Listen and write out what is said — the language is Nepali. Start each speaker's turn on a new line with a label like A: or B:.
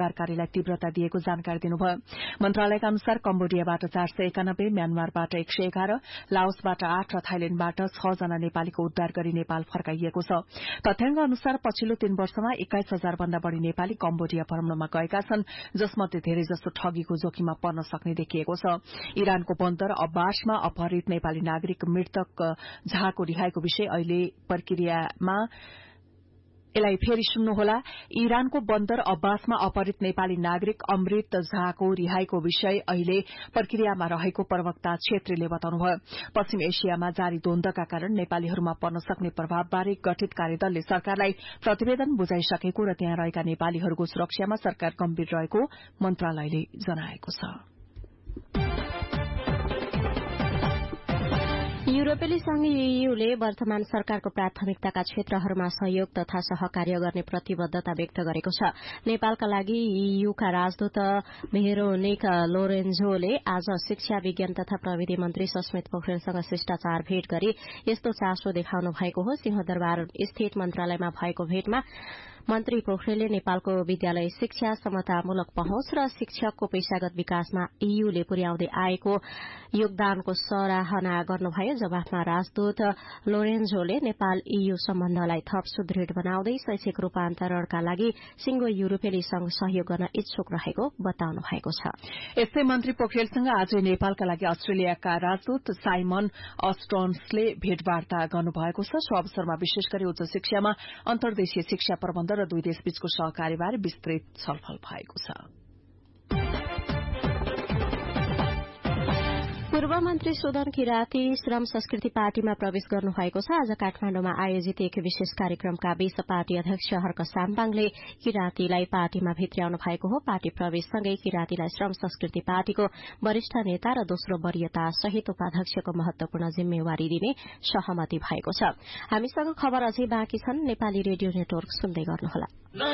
A: सरकार कार्यालय तीव्रता दिएको जानकारी दिनुभयो। मन्त्रालयका अनुसार कम्बोडियाबाट 491, म्यानमारबाट 111, लाओसबाट 8 र थाइल्याण्डबाट 6 जना नेपालीको उद्धार गरी नेपाल फर्काइएको छ। तथ्याङ्क अनुसार पछिल्लो 3 वर्षमा 21,000 भन्दा बढ़ी नेपाली कम्बोडिया भ्रमणमा गएका छन्, जसमध्ये धेरैजसो ठगीको जोखिममा पर्न सक्ने देखिएको छ। इरानको बन्दर अब्बासमा अपहरित नेपाली नागरिक मृतक झाको रिहाईको विषय अहिले प्रक्रियामा यसलाई फेरि सुन्नुहोला। इरानको बन्दर अब्बासमा अपहरित नेपाली नागरिक अमृत झाको रिहाईको विषय अहिले प्रक्रियामा रहेको प्रवक्ता छेत्रीले बताउनुभयो। पश्चिम एशियामा जारी द्वन्द्वका कारण नेपालीहरूमा पर्न सक्ने प्रभावबारे गठित कार्यदलले सरकारलाई प्रतिवेदन बुझाइसकेको र त्यहाँ रहेका नेपालीहरूको सुरक्षामा सरकार गम्भीर रहेको मन्त्रालयले जनाएको छ।
B: युरोपेली संघ ईयूले वर्तमान सरकारको प्राथमिकताका क्षेत्रहरूमा सहयोग तथा सहकार्य गर्ने प्रतिबद्धता व्यक्त गरेको छ। नेपालका लागि ईयूका राजदूत भेरोनिक लोरेन्जोले आज शिक्षा, विज्ञान तथा प्रविधि मन्त्री सस्मित पोखरेलसँग शिष्टाचार भेट गरी यस्तो चासो देखाउनु भएको हो। सिंहदरबार स्थित मन्त्रालयमा भएको भेटमा मन्त्री पोखरेलले नेपालको विद्यालय शिक्षा, समतामूलक पहुँच र शिक्षकको पेशागत विकासमा ईयूले पुर्याउँदै आएको योगदानको सराहना गर्नुभयो। जवाफमा राजदूत लोरेन्जोले नेपाल ईयू सम्बन्धलाई थप सुदृढ़ बनाउँदै शैक्षिक रूपान्तरणका लागि सिंगो युरोपेली संघ सहयोग गर्न इच्छुक रहेको बताउनु भएको छ।
A: यस्तै मन्त्री पोखरेलसँग आज नेपालका लागि अस्ट्रेलियाका राजदूत साइमन अस्टोन्सले भेटवार्ता गर्नुभएको छ। सो अवसरमा विशेष गरी उच्च शिक्षामा अन्तर्देशीय शिक्षा प्रबन्ध र दुई देशबीचको सहकार्यबारे विस्तृत छलफल भएको छ।
B: पूर्व मन्त्री सुदन किराती श्रम संस्कृति पार्टीमा प्रवेश गर्नुभएको छ। आज काठमाण्डुमा आयोजित एक विशेष कार्यक्रमका बीच पार्टी अध्यक्ष हर्क साम्पाङले किरातीलाई पार्टीमा भित्र्याउनु भएको हो। पार्टी प्रवेशसँगै किरातीलाई श्रम संस्कृति पार्टीको वरिष्ठ नेता र दोस्रो वरियता सहित उपाध्यक्षको महत्वपूर्ण जिम्मेवारी दिने सहमति भएको छ। हामीसँग खबर अझै बाँकी छन्। नेपाली रेडियो नेटवर्क सुन्दै गर्नुहोला।